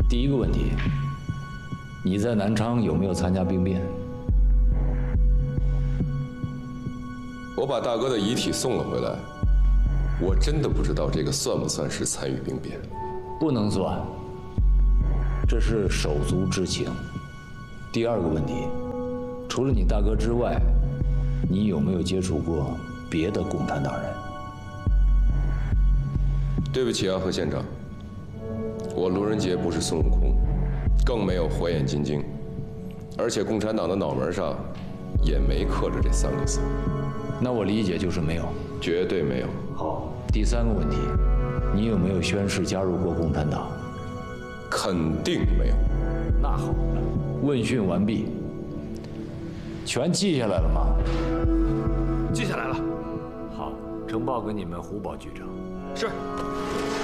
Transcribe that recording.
第一个问题，你在南昌有没有参加兵变？ 我把大哥的遗体送了回来，我真的不知道这个算不算是参与兵变。 不能算，这是手足之情。第二个问题，除了你大哥之外，你有没有接触过别的共产党人？ 对不起啊，何县长，我卢仁杰不是孙悟空，更没有火眼金睛，而且共产党的脑门上也没刻着这3个字。 那我理解就是没有。 绝对没有。 好，第三个问题，你有没有宣誓加入过共产党？ 肯定没有。 那好，问讯完毕，全记下来了吗？ 记下来了。 好，呈报给你们胡保局长。 是。